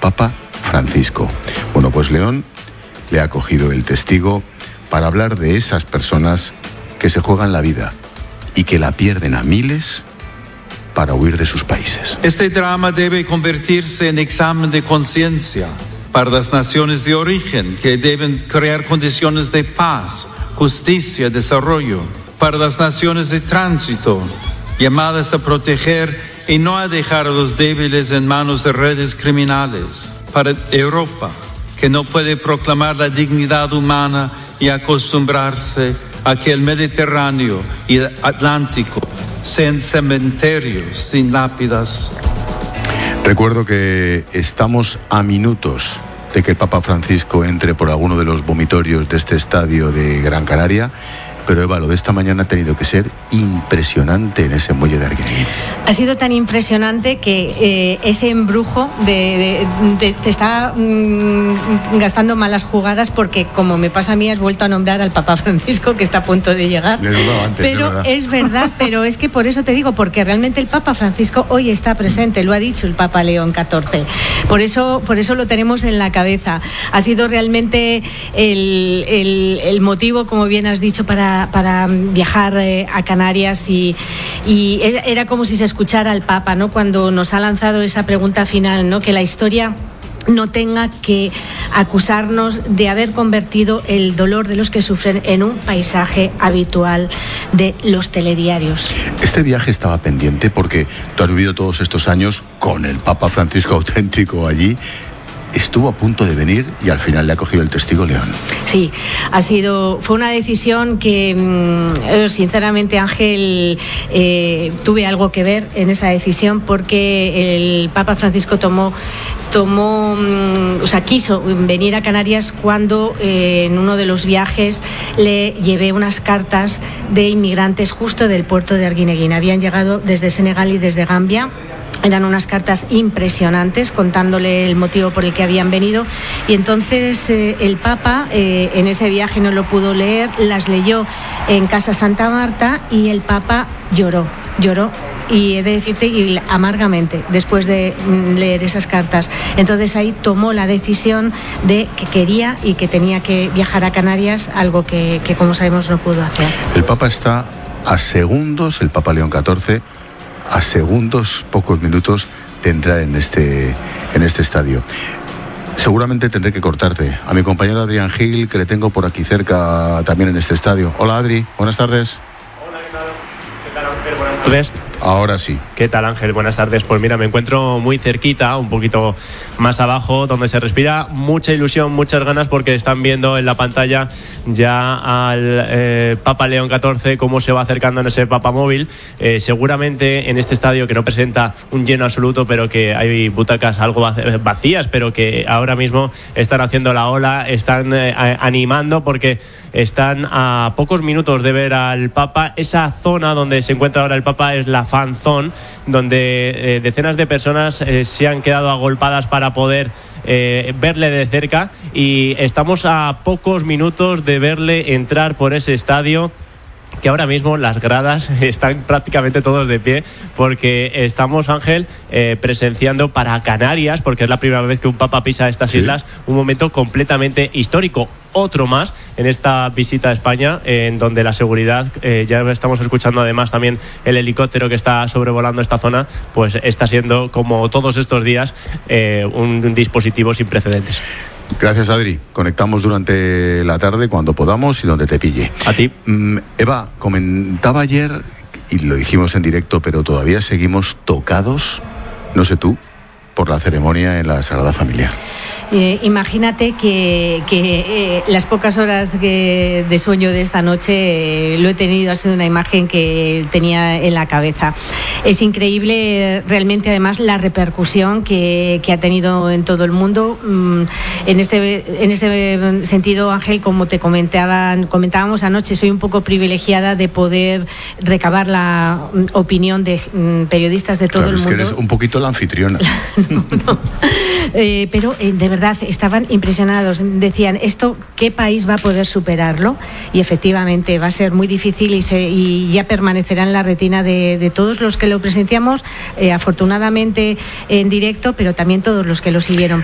Papa Francisco. Bueno, pues León le ha cogido el testigo para hablar de esas personas que se juegan la vida y que la pierden a miles para huir de sus países. Este drama debe convertirse en examen de conciencia para las naciones de origen, que deben crear condiciones de paz, justicia y desarrollo. Para las naciones de tránsito, llamadas a proteger y no a dejar a los débiles en manos de redes criminales. Para Europa, que no puede proclamar la dignidad humana y acostumbrarse a que el Mediterráneo y el Atlántico sean cementerios sin lápidas. Recuerdo que estamos a minutos de que el Papa Francisco entre por alguno de los vomitorios de este estadio de Gran Canaria. Pero Eva, lo de esta mañana ha tenido que ser impresionante en ese muelle de Arguineguín. Ha sido tan impresionante que ese embrujo te está gastando malas jugadas, porque, como me pasa a mí, has vuelto a nombrar al Papa Francisco, que está a punto de llegar. Le he nombrado antes, pero es verdad, pero es que por eso te digo, porque realmente el Papa Francisco hoy está presente, lo ha dicho el Papa León XIV. Por eso lo tenemos en la cabeza. Ha sido realmente el motivo, como bien has dicho, para viajar a Canarias, y era como si se escuchara al Papa, ¿no?, cuando nos ha lanzado esa pregunta final, ¿no?, que la historia no tenga que acusarnos de haber convertido el dolor de los que sufren en un paisaje habitual de los telediarios. Este viaje estaba pendiente porque tú has vivido todos estos años con el Papa Francisco auténtico allí. Estuvo a punto de venir y al final le ha cogido el testigo León. Sí, fue una decisión que, sinceramente, Ángel, tuve algo que ver en esa decisión, porque el Papa Francisco quiso venir a Canarias cuando en uno de los viajes le llevé unas cartas de inmigrantes justo del puerto de Arguineguín. Habían llegado desde Senegal y desde Gambia. Eran unas cartas impresionantes contándole el motivo por el que habían venido, y entonces el Papa en ese viaje no lo pudo leer, las leyó en Casa Santa Marta y el Papa lloró, y he de decirte, amargamente, después de leer esas cartas. Entonces ahí tomó la decisión de que quería y que tenía que viajar a Canarias, algo que como sabemos no pudo hacer. El Papa está a segundos, el Papa León XIV, a segundos, pocos minutos de entrar en este estadio. Seguramente tendré que cortarte a mi compañero Adrián Gil, que le tengo por aquí cerca también en este estadio. Hola, Adri, buenas tardes. Hola, ¿qué tal, Ángel? Buenas tardes. Ahora sí. ¿Qué tal, Ángel? Buenas tardes. Pues mira, me encuentro muy cerquita, un poquito más abajo, donde se respira mucha ilusión, muchas ganas, porque están viendo en la pantalla ya al Papa León XIV cómo se va acercando en ese papamóvil. Seguramente en este estadio, que no presenta un lleno absoluto, pero que hay butacas algo vacías, pero que ahora mismo están haciendo la ola, están animando, porque están a pocos minutos de ver al Papa. Esa zona donde se encuentra ahora el Papa es la Fan Zone, donde decenas de personas se han quedado agolpadas para poder verle de cerca, y estamos a pocos minutos de verle entrar por ese estadio, que ahora mismo las gradas están prácticamente todos de pie, porque estamos, Ángel, presenciando para Canarias, porque es la primera vez que un Papa pisa estas islas, un momento completamente histórico. Otro más en esta visita a España, en donde la seguridad, ya estamos escuchando además también el helicóptero que está sobrevolando esta zona, pues está siendo, como todos estos días, un dispositivo sin precedentes. Gracias, Adri. Conectamos durante la tarde cuando podamos y donde te pille. A ti. Eva, comentaba ayer, y lo dijimos en directo, pero todavía seguimos tocados, no sé tú, por la ceremonia en la Sagrada Familia. Imagínate que las pocas horas de sueño de esta noche lo he tenido, ha sido una imagen que tenía en la cabeza. Es increíble realmente, además, la repercusión que ha tenido en todo el mundo. En este sentido, Ángel, como te comentábamos anoche, soy un poco privilegiada de poder recabar la opinión de periodistas de todo el mundo. Claro, es que eres un poquito la anfitriona. No. Pero de verdad estaban impresionados. Decían, ¿qué país va a poder superarlo? Y efectivamente va a ser muy difícil, y ya permanecerá en la retina de todos los que lo presenciamos, afortunadamente en directo, pero también todos los que lo siguieron